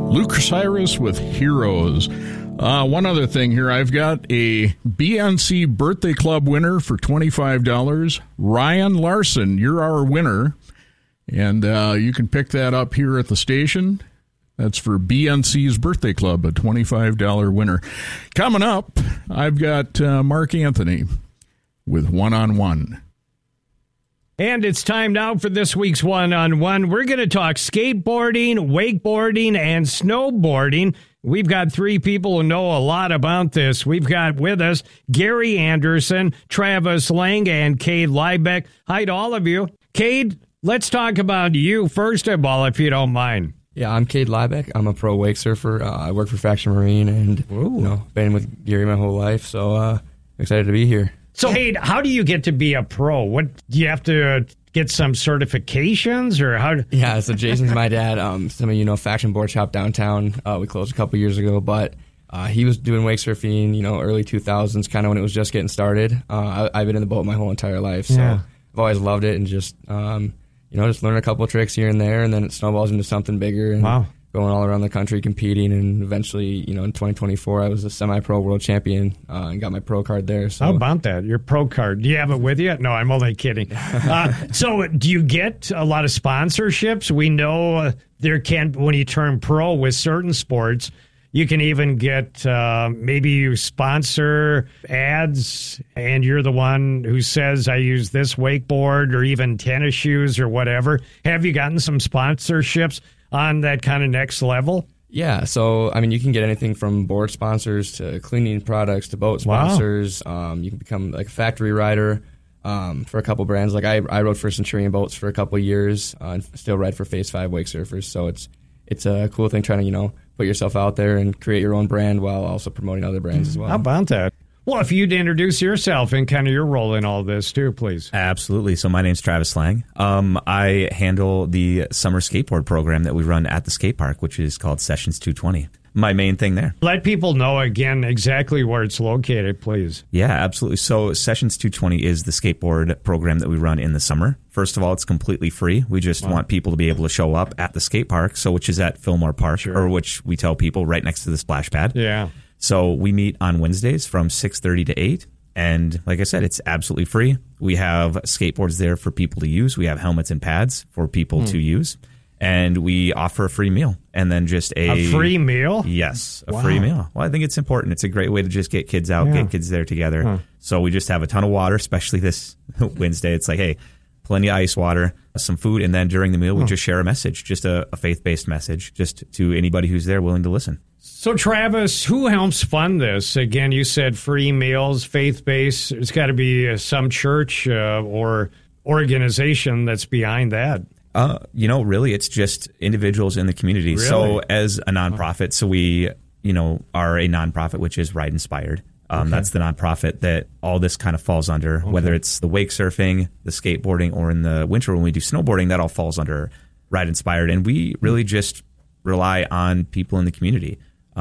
Luke Cyrus with Heroes. One other thing here. I've got a BNC Birthday Club winner for $25. Ryan Larson, you're our winner. And you can pick that up here at the station. That's for BNC's Birthday Club, a $25 winner. Coming up, I've got Mark Anthony with One-on-One. And it's time now for this week's One-on-One. We're going to talk skateboarding, wakeboarding, and snowboarding. We've got three people who know a lot about this. We've got with us Gary Anderson, Travis Lang, and Cade Liebeck. Hi to all of you. Cade, let's talk about you first of all, if you don't mind. Yeah, I'm Cade Liebeck. I'm a pro wake surfer. I work for Faction Marine and been with Gary my whole life, so I'm excited to be here. So, Cade, how do you get to be a pro? What do you have to get some certifications or how? Yeah, so Jason's my dad. Some of you know Faction Board Shop downtown. We closed a couple years ago, but he was doing wake surfing, early 2000s, kind of when it was just getting started. I've been in the boat my whole entire life, so I've always loved it and just just learn a couple of tricks here and there, and then it snowballs into something bigger and going all around the country competing. And eventually, in 2024, I was a semi-pro world champion and got my pro card there. So. How about that? Your pro card. Do you have it with you? No, I'm only kidding. So do you get a lot of sponsorships? We know when you turn pro with certain sports, you can even get, maybe you sponsor ads and you're the one who says, I use this wakeboard or even tennis shoes or whatever. Have you gotten some sponsorships on that kind of next level? Yeah, so, you can get anything from board sponsors to cleaning products to boat sponsors. Wow. You can become like a factory rider for a couple brands. Like I rode for Centurion Boats for a couple years and still ride for Phase 5 Wake Surfers. So it's a cool thing trying to, put yourself out there and create your own brand while also promoting other brands as well. How about that? Well, if you'd introduce yourself and kind of your role in all this too, please. Absolutely. So my name's Travis Lang. I handle the summer skateboard program that we run at the skate park, which is called Sessions 220. My main thing there. Let people know again exactly where it's located, please. Yeah, absolutely. So Sessions 220 is the skateboard program that we run in the summer. First of all, it's completely free. We just want people to be able to show up at the skate park, which is at Fillmore Park, or which we tell people right next to the splash pad. Yeah. So we meet on Wednesdays from 6:30 to 8. And like I said, it's absolutely free. We have skateboards there for people to use. We have helmets and pads for people to use. And we offer a free meal. And then just a free meal? Yes, a free meal. Well, I think it's important. It's a great way to just get kids out, get kids there together. Huh. So we just have a ton of water, especially this Wednesday. It's like, hey, plenty of ice water, some food. And then during the meal, we just share a message, just a faith-based message, just to anybody who's there willing to listen. So, Travis, who helps fund this? Again, you said free meals, faith-based. It's got to be some church or organization that's behind that. Really, it's just individuals in the community. Really? So as a nonprofit, so we, are a nonprofit, which is Ride Inspired. That's the nonprofit that all this kind of falls under, whether it's the wake surfing, the skateboarding, or in the winter when we do snowboarding, that all falls under Ride Inspired. And we really just rely on people in the community.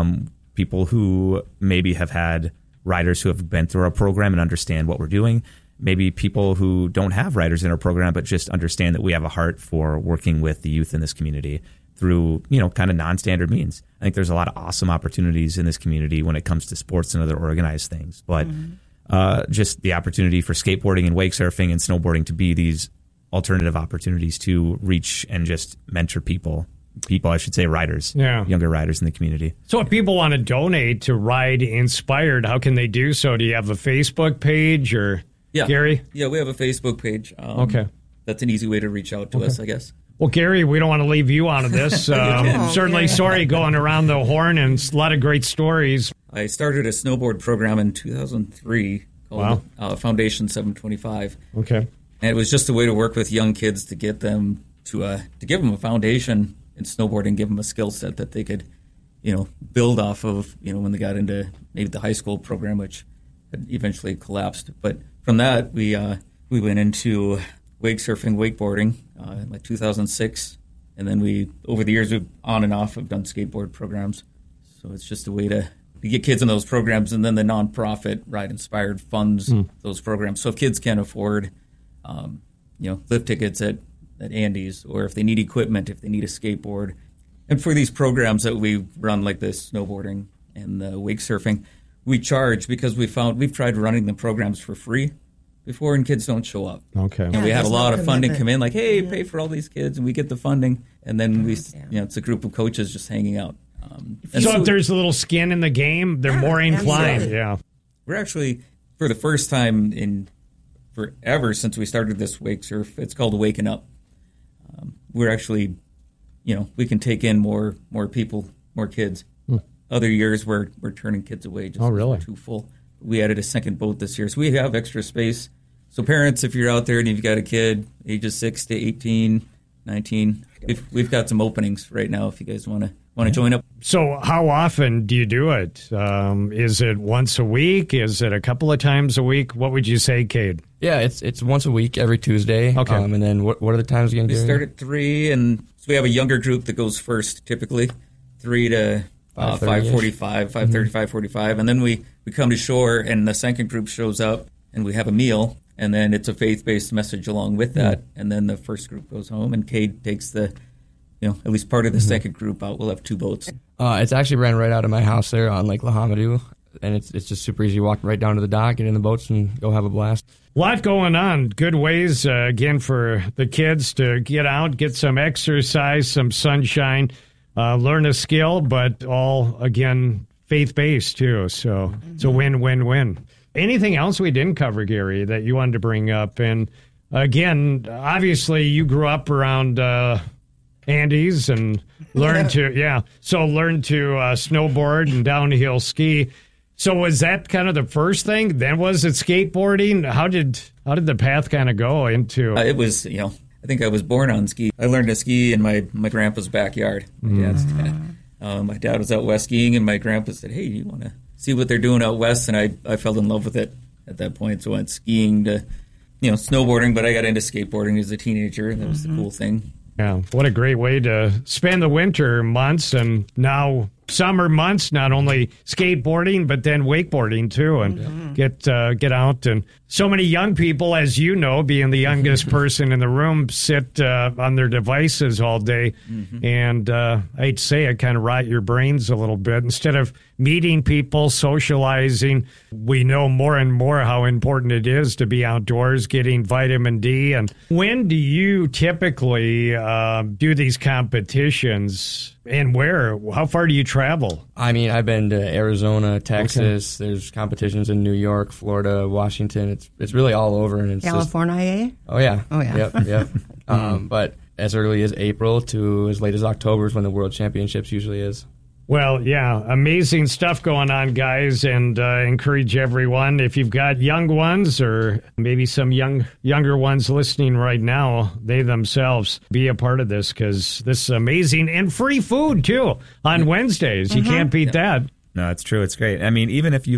People who maybe have had riders who have been through our program and understand what we're doing. Maybe people who don't have riders in our program, but just understand that we have a heart for working with the youth in this community through, kind of non-standard means. I think there's a lot of awesome opportunities in this community when it comes to sports and other organized things. But just the opportunity for skateboarding and wake surfing and snowboarding to be these alternative opportunities to reach and just mentor people, I should say riders, younger riders in the community. So if people want to donate to Ride Inspired, how can they do so? Do you have a Facebook page or... Yeah. Gary? Yeah, we have a Facebook page. Okay. That's an easy way to reach out to us, I guess. Well, Gary, we don't want to leave you out of this. Certainly sorry going around the horn and a lot of great stories. I started a snowboard program in 2003 called Foundation 725. Okay. And it was just a way to work with young kids to get them to give them a foundation in snowboarding, give them a skill set that they could, build off of, when they got into maybe the high school program, which had eventually collapsed. But from that, we went into wake surfing, wakeboarding in like 2006. And then over the years, we've on and off have done skateboard programs. So it's just a way to get kids in those programs. And then the nonprofit Ride Inspired funds those programs. So if kids can't afford, lift tickets at Andy's, or if they need equipment, if they need a skateboard, And for these programs that we run, like the snowboarding and the wake surfing, we charge because we've tried running the programs for free before, and kids don't show up. Okay. And we had a there's lot no of funding commitment. come in, like, hey, pay for all these kids, and we get the funding, and then it's a group of coaches just hanging out. And So if there's a little skin in the game, they're more inclined. absolutely. Yeah. we're actually, for the first time in forever since we started this wake surf, it's called Waking Up. We're actually, we can take in more people, more kids. Other years we're turning kids away just Oh, because really? we're too full. We added a second boat this year, so we have extra space. So parents, if you're out there and you've got a kid ages 6 to 18, 19, we've got some openings right now if you guys want to join up. So how often do you do it? Is it once a week? Is it a couple of times a week? What would you say, Cade? Yeah, it's once a week, every Tuesday. Okay. And then what are the times again, We Gary? start at 3, and so we have a younger group that goes first, typically 3 to 5:45, 5:30, 5:45, and then we come to shore, and the second group shows up, and we have a meal, and then it's a faith-based message along with that, and then the first group goes home, and Cade takes the, at least part of the second group out. We'll have 2 boats. It's actually ran right out of my house there on Lake Lahamadou, and it's just super easy. Walk right down to the dock, get in the boats, and go have a blast. Lot going on. Good ways, again, for the kids to get out, get some exercise, some sunshine, learn a skill, but all, again, faith-based, too. So it's a win-win-win. Anything else we didn't cover, Gary, that you wanted to bring up? And, again, obviously you grew up around Andes and learned to, snowboard and downhill ski. So was that kind of the first thing? Then was it skateboarding? How did the path kind of go into? It was, I think I was born on ski. I learned to ski in my grandpa's backyard. My dad's dad. My dad was out west skiing, and my grandpa said, hey, you want to see what they're doing out west? And I fell in love with it at that point. So I went skiing to, snowboarding, but I got into skateboarding as a teenager, and that was the cool thing. Yeah, what a great way to spend the winter months and now summer months, not only skateboarding, but then wakeboarding too, and get out. And so many young people, as you know, being the youngest person in the room, sit on their devices all day. And I hate to say it, kind of rot your brains a little bit. Instead of meeting people, socializing, we know more and more how important it is to be outdoors, getting vitamin D. And when do you typically do these competitions? And where? How far do you travel? I mean, I've been to Arizona, Texas. Okay. There's competitions in New York, Florida, Washington. It's really all over, and it's California. Oh yeah. Yep. But as early as April to as late as October is when the World Championships usually is. Well, yeah, amazing stuff going on, guys, and encourage everyone. If you've got young ones or maybe some younger ones listening right now, they themselves be a part of this because this is amazing. And free food, too, on Wednesdays. You can't beat that. No, it's true. It's great. I mean, even if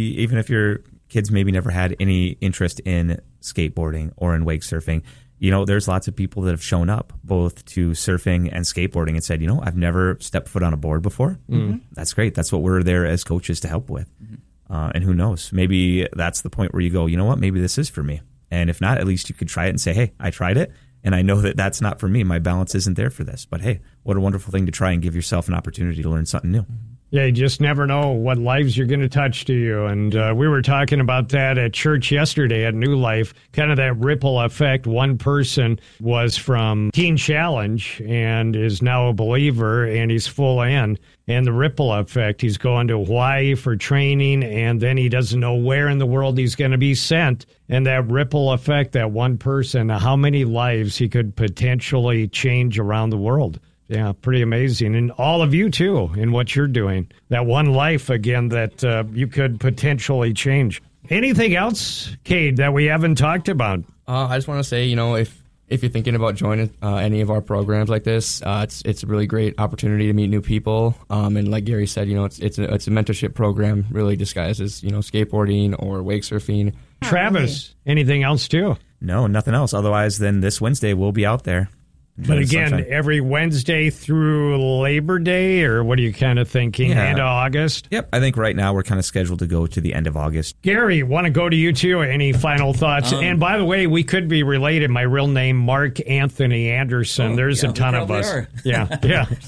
your kids maybe never had any interest in skateboarding or in wake surfing, there's lots of people that have shown up both to surfing and skateboarding and said, I've never stepped foot on a board before. That's great. That's what we're there as coaches to help with. And who knows, maybe that's the point where you go, you know what, maybe this is for me. And if not, at least you could try it and say, hey, I tried it. And I know that that's not for me. My balance isn't there for this. But hey, what a wonderful thing to try and give yourself an opportunity to learn something new. Yeah, you just never know what lives you're going to touch to you. And we were talking about that at church yesterday at New Life, kind of that ripple effect. One person was from Teen Challenge and is now a believer, and he's full in. And the ripple effect, he's going to Hawaii for training, and then he doesn't know where in the world he's going to be sent. And that ripple effect, that one person, how many lives he could potentially change around the world. Yeah, pretty amazing. And all of you, too, in what you're doing. That one life, again, that you could potentially change. Anything else, Cade, that we haven't talked about? I just want to say, if you're thinking about joining any of our programs like this, it's a really great opportunity to meet new people. And like Gary said, it's a mentorship program really disguised as, skateboarding or wake surfing. Travis, anything else, too? No, nothing else. Otherwise, then this Wednesday we'll be out there. But again, every Wednesday through Labor Day, or what are you kind of thinking? Yeah. End of August? Yep, I think right now we're kind of scheduled to go to the end of August. Gary, want to go to you too? Any final thoughts? And by the way, we could be related. My real name, Mark Anthony Anderson. There's a ton of us. Are. Yeah.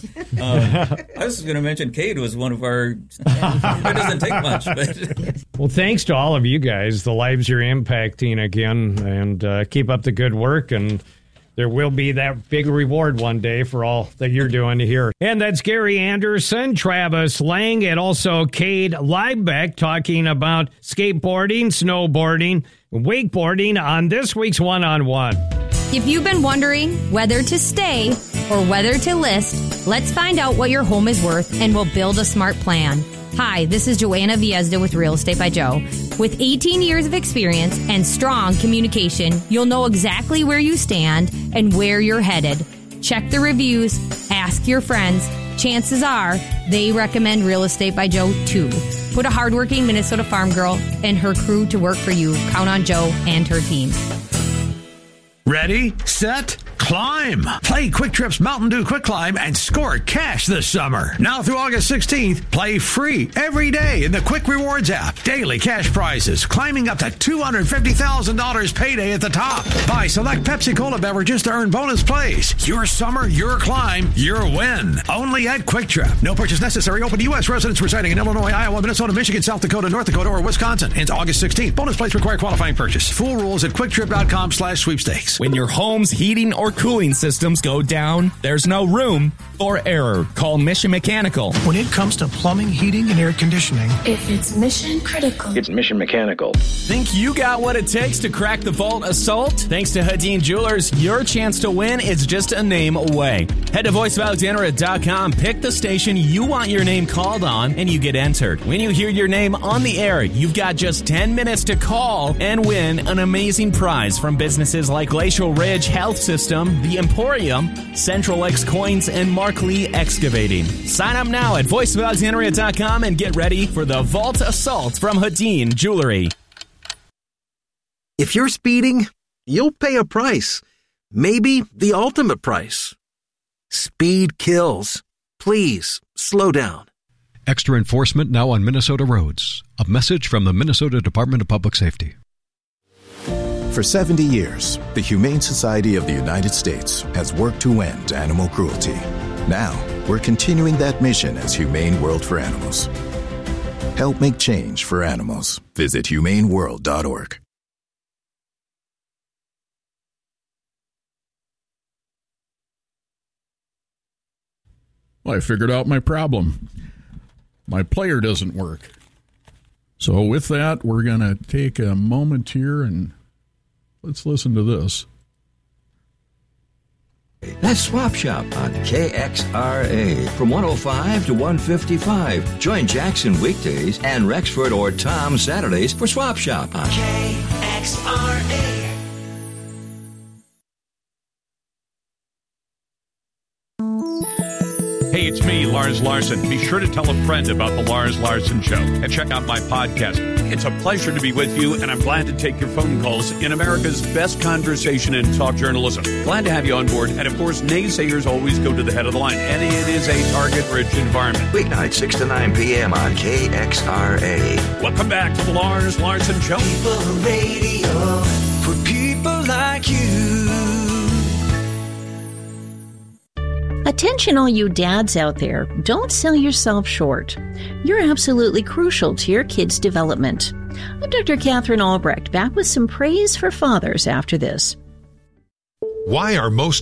I was going to mention Cade was one of our. It doesn't take much, but Well, thanks to all of you guys, the lives you're impacting again, and keep up the good work. And there will be that big reward one day for all that you're doing here. And that's Gary Anderson, Travis Lang, and also Cade Liebeck talking about skateboarding, snowboarding, wakeboarding on this week's One-on-One. If you've been wondering whether to stay or whether to list, let's find out what your home is worth and we'll build a smart plan. Hi, this is Joanna Viezda with Real Estate by Joe. With 18 years of experience and strong communication, you'll know exactly where you stand and where you're headed. Check the reviews, ask your friends. Chances are they recommend Real Estate by Joe too. Put a hardworking Minnesota farm girl and her crew to work for you. Count on Joe and her team. Ready, set, climb. Play Quick Trip's Mountain Dew Quick Climb and score cash this summer. Now through August 16th, play free every day in the Quick Rewards app. Daily cash prizes climbing up to $250,000 payday at the top. Buy select Pepsi Cola beverages to earn bonus plays. Your summer, your climb, your win. Only at Quick Trip. No purchase necessary. Open to U.S. residents residing in Illinois, Iowa, Minnesota, Michigan, South Dakota, North Dakota, or Wisconsin. Ends August 16th. Bonus plays require qualifying purchase. Full rules at quicktrip.com/sweepstakes. When your home's heating or cooling systems go down, there's no room for error. Call Mission Mechanical. When it comes to plumbing, heating, and air conditioning, if it's mission critical, it's Mission Mechanical. Think you got what it takes to crack the Vault Assault? Thanks to Hadeen Jewelers, your chance to win is just a name away. Head to voiceofalexandria.com, pick the station you want your name called on, and you get entered. When you hear your name on the air, you've got just 10 minutes to call and win an amazing prize from businesses like Glacial Ridge Health System, The Emporium, Central X Coins, and Mark Lee Excavating. Sign up now at voiceofalexandria.com and get ready for the Vault Assault from Hadeen Jewelry. If you're speeding, you'll pay a price. Maybe the ultimate price. Speed kills. Please, slow down. Extra enforcement now on Minnesota roads. A message from the Minnesota Department of Public Safety. For 70 years, the Humane Society of the United States has worked to end animal cruelty. Now, we're continuing that mission as Humane World for Animals. Help make change for animals. Visit humaneworld.org. Well, I figured out my problem. My player doesn't work. So with that, we're going to take a moment here and let's listen to this. That's Swap Shop on KXRA from 105 to 155. Join Jackson weekdays and Rexford or Tom Saturdays for Swap Shop on KXRA. Hey, it's me, Lars Larson. Be sure to tell a friend about the Lars Larson Show and check out my podcast. It's a pleasure to be with you, and I'm glad to take your phone calls in America's best conversation and talk journalism. Glad to have you on board. And, of course, naysayers always go to the head of the line, and it is a target-rich environment. Weeknight, 6 to 9 p.m. on KXRA. Welcome back to the Lars Larson Show. People radio for people like you. Attention all you dads out there, don't sell yourself short. You're absolutely crucial to your kids' development. I'm Dr. Catherine Albrecht, back with some praise for fathers after this. Why are most